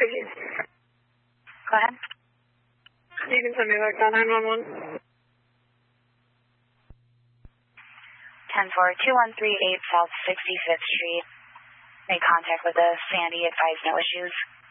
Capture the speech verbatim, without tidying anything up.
Please. Go ahead. You can send me back down nine one one. ten four two one three eight South sixty-fifth Street. Make contact with us. Sandy, advise no issues.